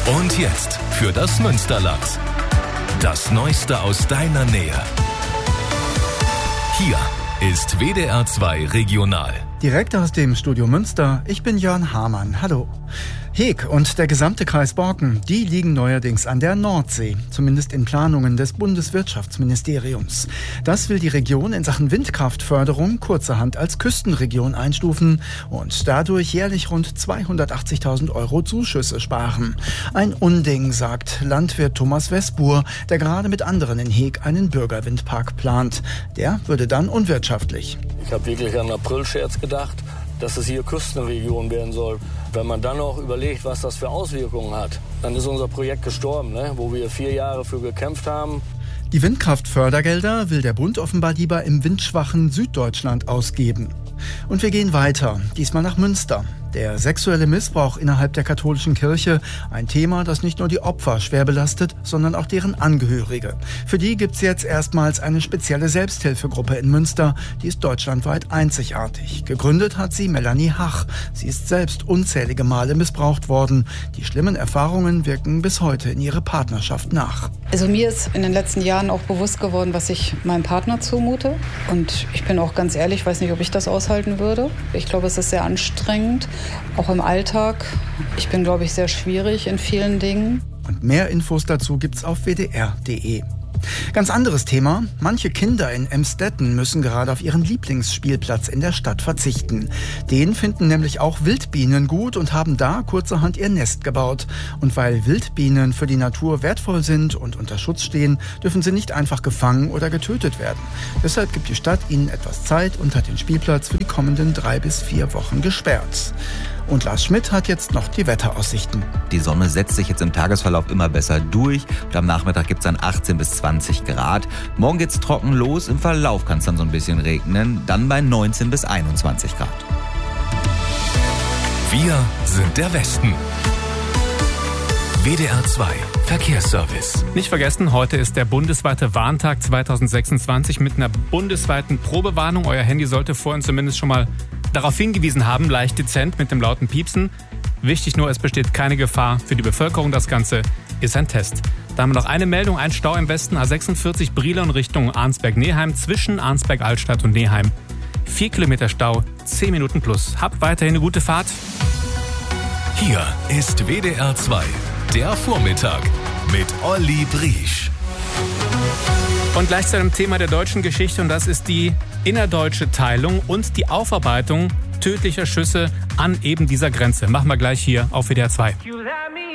Und jetzt für das Münsterland. Das Neueste aus deiner Nähe. Hier ist WDR 2 Regional. Direkt aus dem Studio Münster, ich bin Jörn Hamann. Hallo. Heeg und der gesamte Kreis Borken, die liegen neuerdings an der Nordsee, zumindest in Planungen des Bundeswirtschaftsministeriums. Das will die Region in Sachen Windkraftförderung kurzerhand als Küstenregion einstufen und dadurch jährlich rund 280.000 € Zuschüsse sparen. Ein Unding, sagt Landwirt Thomas Westbuhr, der gerade mit anderen in Heeg einen Bürgerwindpark plant. Der würde dann unwirtschaftlich. Ich habe wirklich an Aprilscherz gedacht, dass es hier Küstenregion werden soll. Wenn man dann noch überlegt, was das für Auswirkungen hat, dann ist unser Projekt gestorben, wo wir 4 Jahre für gekämpft haben. Die Windkraftfördergelder will der Bund offenbar lieber im windschwachen Süddeutschland ausgeben. Und wir gehen weiter, diesmal nach Münster. Der sexuelle Missbrauch innerhalb der katholischen Kirche, ein Thema, das nicht nur die Opfer schwer belastet, sondern auch deren Angehörige. Für die gibt es jetzt erstmals eine spezielle Selbsthilfegruppe in Münster, die ist deutschlandweit einzigartig. Gegründet hat sie Melanie Hach. Sie ist selbst unzählige Male missbraucht worden. Die schlimmen Erfahrungen wirken bis heute in ihre Partnerschaft nach. Also mir ist in den letzten Jahren auch bewusst geworden, was ich meinem Partner zumute. Und ich bin auch ganz ehrlich, weiß nicht, ob ich das aushalten würde. Ich glaube, es ist sehr anstrengend. Auch im Alltag. Ich bin, glaube ich, sehr schwierig in vielen Dingen. Und mehr Infos dazu gibt's auf wdr.de. Ganz anderes Thema. Manche Kinder in Emstetten müssen gerade auf ihren Lieblingsspielplatz in der Stadt verzichten. Den finden nämlich auch Wildbienen gut und haben da kurzerhand ihr Nest gebaut. Und weil Wildbienen für die Natur wertvoll sind und unter Schutz stehen, dürfen sie nicht einfach gefangen oder getötet werden. Deshalb gibt die Stadt ihnen etwas Zeit und hat den Spielplatz für die kommenden 3 bis 4 Wochen gesperrt. Und Lars Schmidt hat jetzt noch die Wetteraussichten. Die Sonne setzt sich jetzt im Tagesverlauf immer besser durch und am Nachmittag gibt es dann 18 bis 20 Grad. Morgen geht's trocken los, im Verlauf kann es dann so ein bisschen regnen, dann bei 19 bis 21 Grad. Wir sind der Westen. WDR 2 Verkehrsservice. Nicht vergessen, heute ist der bundesweite Warntag 2026 mit einer bundesweiten Probewarnung. Euer Handy sollte vorhin zumindest schon mal darauf hingewiesen haben, leicht dezent mit dem lauten Piepsen. Wichtig nur, es besteht keine Gefahr für die Bevölkerung. Das Ganze ist ein Test. Da haben wir noch eine Meldung, ein Stau im Westen, A46 Brilon Richtung Arnsberg-Neheim, zwischen Arnsberg-Altstadt und Neheim. 4 Kilometer Stau, 10 Minuten plus. Habt weiterhin eine gute Fahrt. Hier ist WDR 2, der Vormittag mit Olli Briesch. Und gleich zu einem Thema der deutschen Geschichte, und das ist die innerdeutsche Teilung und die Aufarbeitung tödlicher Schüsse an eben dieser Grenze. Machen wir gleich hier auf WDR 2.